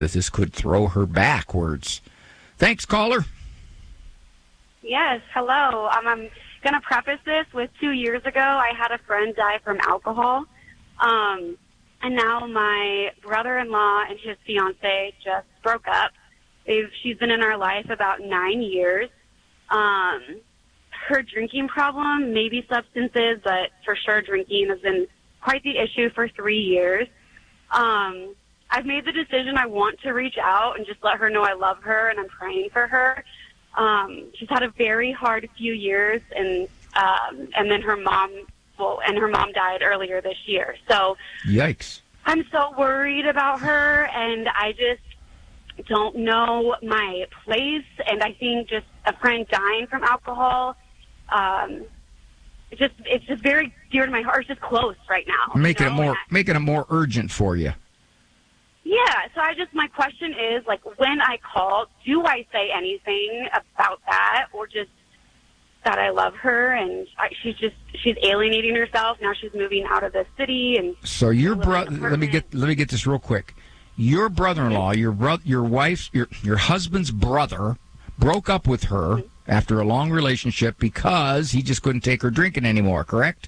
that this could throw her backwards. Thanks, caller. Yes, hello. I'm going to preface this with 2 years ago, I had a friend die from alcohol. And now my brother-in-law and his fiance just broke up. She's been in our life about 9 years. Her drinking problem, maybe substances, but for sure drinking has been quite the issue for 3 years. I've made the decision I want to reach out and just let her know I love her and I'm praying for her. She's had a very hard few years, and then her mom died earlier this year. So, yikes! I'm so worried about her, and I just don't know my place. And I think just a friend dying from alcohol, it's just very dear to my heart. It's just close right now. Making it more urgent for you. Yeah, so my question is, like, when I call, do I say anything about that, or just that I love her and she's alienating herself, now she's moving out of the city? And so your brother, let me get this real quick. Your brother-in-law, your wife's, your husband's brother broke up with her after a long relationship because he just couldn't take her drinking anymore, correct?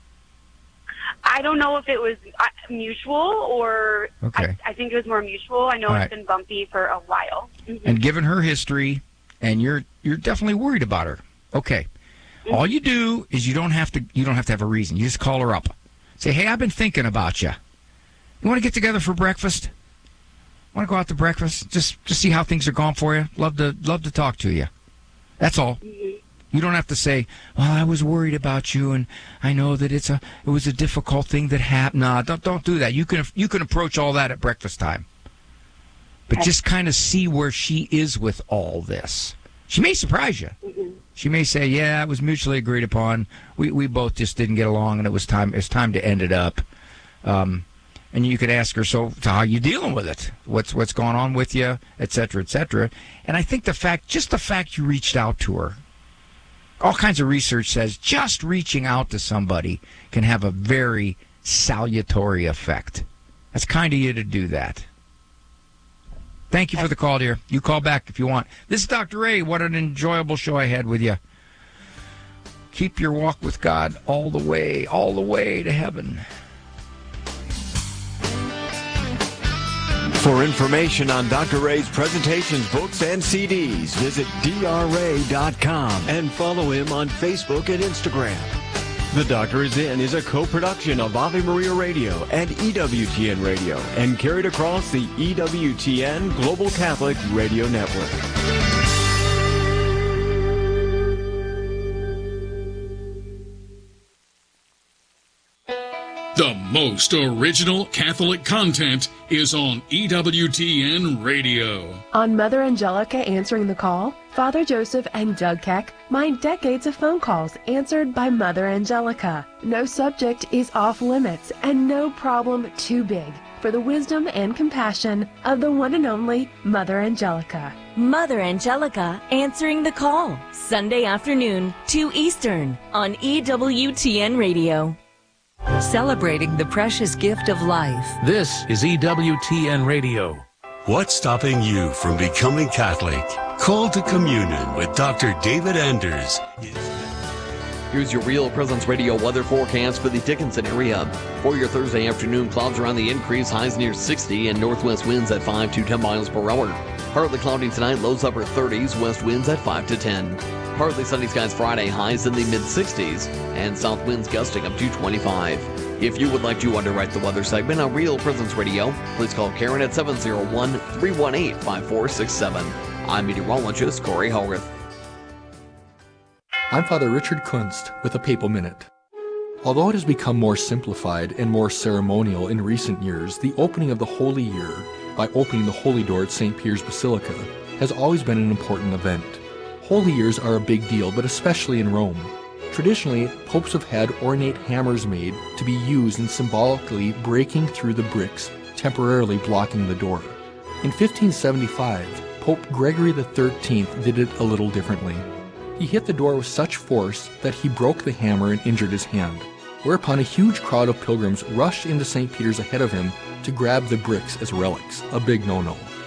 I don't know if it was mutual or okay. I think it was more mutual. I know it's been bumpy for a while. Mm-hmm. And given her history, and you're definitely worried about her. Okay. Mm-hmm. All you do is you don't have to have a reason. You just call her up. Say, "Hey, I've been thinking about you. You want to get together for breakfast? Want to go out to breakfast? Just see how things are going for you. Love to talk to you." That's all. Mm-hmm. You don't have to say, "Well, I was worried about you, and I know that it was a difficult thing that happened." No, don't do that. You can approach all that at breakfast time, but just kind of see where she is with all this. She may surprise you. Mm-hmm. She may say, "Yeah, it was mutually agreed upon. We both just didn't get along, and it was time to end it up." And you could ask her, "So how are you dealing with it? What's going on with you, et cetera, et cetera." And I think the fact you reached out to her. All kinds of research says just reaching out to somebody can have a very salutary effect. That's kind of you to do that. Thank you for the call, dear. You call back if you want. This is Dr. Ray. What an enjoyable show I had with you. Keep your walk with God all the way to heaven. For information on Dr. Ray's presentations, books, and CDs, visit drray.com and follow him on Facebook and Instagram. The Doctor is In is a co-production of Ave Maria Radio and EWTN Radio and carried across the EWTN Global Catholic Radio Network. The most original Catholic content is on EWTN Radio. On Mother Angelica Answering the Call, Father Joseph and Doug Keck mine decades of phone calls answered by Mother Angelica. No subject is off limits and no problem too big for the wisdom and compassion of the one and only Mother Angelica. Mother Angelica Answering the Call, Sunday afternoon, 2 Eastern, on EWTN Radio. Celebrating the precious gift of life. This is EWTN Radio. What's stopping you from becoming Catholic? Call to Communion with Dr. David Anders. Here's your Real Presence Radio weather forecast for the Dickinson area. For your Thursday afternoon, clouds are on the increase, highs near 60, and northwest winds at 5 to 10 miles per hour. Partly cloudy tonight, lows upper 30s, west winds at 5 to 10. Partly sunny skies Friday, highs in the mid-60s, and south winds gusting up to 25. If you would like to underwrite the weather segment on Real Presence Radio, please call Karen at 701-318-5467. I'm meteorologist Corey Howarth. I'm Father Richard Kunst with a Papal Minute. Although it has become more simplified and more ceremonial in recent years, the opening of the Holy Year by opening the Holy Door at St. Peter's Basilica has always been an important event. Holy Years are a big deal, but especially in Rome. Traditionally, popes have had ornate hammers made to be used in symbolically breaking through the bricks, temporarily blocking the door. In 1575, Pope Gregory XIII did it a little differently. He hit the door with such force that he broke the hammer and injured his hand, whereupon a huge crowd of pilgrims rushed into St. Peter's ahead of him to grab the bricks as relics, a big no-no.